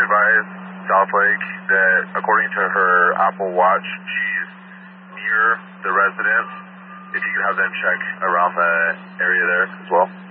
advise Southlake that according to her Apple Watch, she's near the residence. If you could have them check around the area there as well.